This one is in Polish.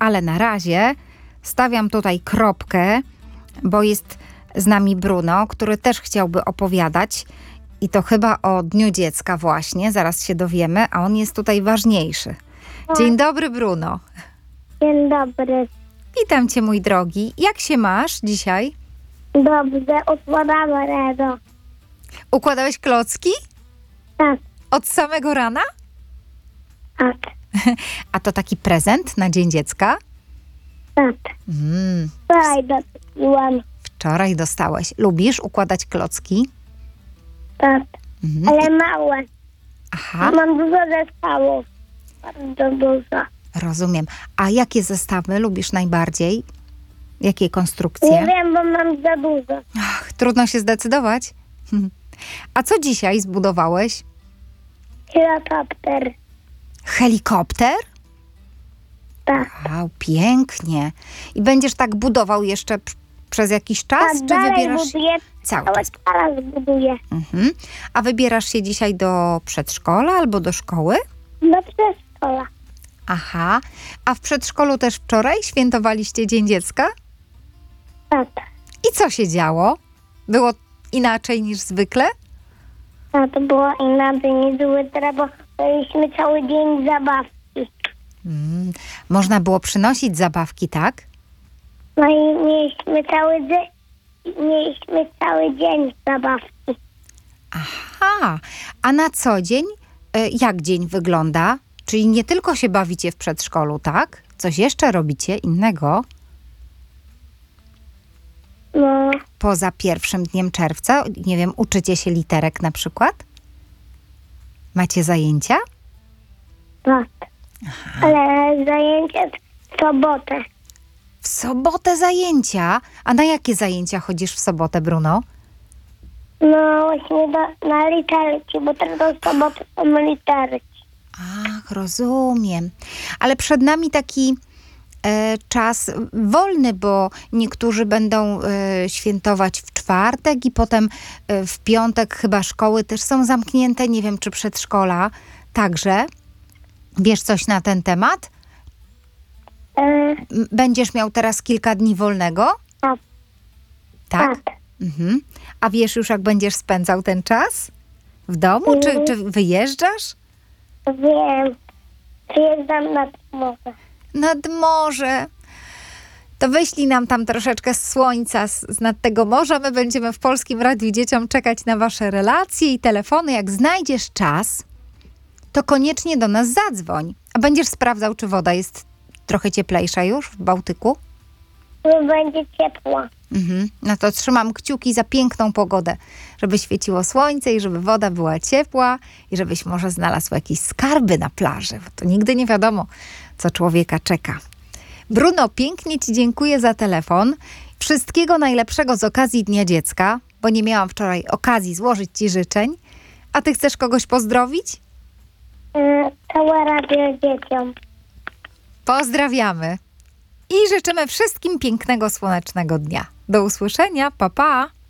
ale na razie stawiam tutaj kropkę, bo jest z nami Bruno, który też chciałby opowiadać i to chyba o Dniu Dziecka właśnie, zaraz się dowiemy, a on jest tutaj ważniejszy. Dzień dobry, Bruno. Dzień dobry. Witam cię, mój drogi. Jak się masz dzisiaj? Dobrze, układamy Redo. Układałeś klocki? Tak, Od samego rana? tak, A to taki prezent na Dzień Dziecka? tak. Wczoraj dopiłam. Wczoraj dostałeś. Lubisz układać klocki? Tak, ale małe. Aha, Mam dużo zestawów. Bardzo dużo. rozumiem. A jakie zestawy lubisz najbardziej? Jakie Nie konstrukcje? wiem, bo mam za dużo. Ach, trudno się zdecydować. A co dzisiaj zbudowałeś? Helikopter. Helikopter? Tak. Wow, pięknie. I będziesz tak budował jeszcze przez jakiś czas? Tak, Czy dalej wybierasz buduję. cały Cały czas? czas buduję. Mhm. A wybierasz się dzisiaj do przedszkola albo do szkoły? Do przedszkola. Aha. A w przedszkolu też wczoraj świętowaliście Dzień Dziecka? Tak. I co się działo? Było inaczej niż zwykle? A to było inaczej niż jutro, bo mieliśmy cały dzień zabawki. Można było przynosić zabawki, tak? No i mieliśmy cały dzień zabawki. Aha. A na co dzień? Jak dzień wygląda? Czyli nie tylko się bawicie w przedszkolu, tak? Coś jeszcze robicie innego? No, Poza 1 dniem czerwca? Nie wiem, uczycie się literek na przykład? Macie zajęcia? tak. Ale zajęcia w sobotę. W sobotę zajęcia? A na jakie zajęcia chodzisz w sobotę, Bruno? No właśnie na literki, bo teraz w sobotę są literki. Ach, rozumiem. Ale przed nami taki czas wolny, bo niektórzy będą świętować w czwartek i potem w piątek chyba szkoły też są zamknięte. Nie wiem, czy przedszkola także. Wiesz coś na ten temat? Będziesz miał teraz kilka dni wolnego? Tak. Tak? Tak. Mhm. A wiesz już, jak będziesz spędzał ten czas? W domu? Czy wyjeżdżasz? Wiem. Przyjeżdżam nad morze. Nad morze. To wyślij nam tam troszeczkę słońca nad tego morza. My będziemy w Polskim Radiu Dzieciom czekać na wasze relacje i telefony. Jak znajdziesz czas, to koniecznie do nas zadzwoń. A będziesz sprawdzał, czy woda jest trochę cieplejsza już w Bałtyku? Tu będzie ciepło. No to trzymam kciuki za piękną pogodę, żeby świeciło słońce i żeby woda była ciepła i żebyś może znalazł jakieś skarby na plaży, bo to nigdy nie wiadomo, co człowieka czeka. Bruno, pięknie ci dziękuję za telefon. Wszystkiego najlepszego z okazji Dnia Dziecka, bo nie miałam wczoraj okazji złożyć ci życzeń. A ty chcesz kogoś pozdrowić? Całe radio dzieciom. Pozdrawiamy i życzymy wszystkim pięknego, słonecznego dnia. Do usłyszenia, pa pa!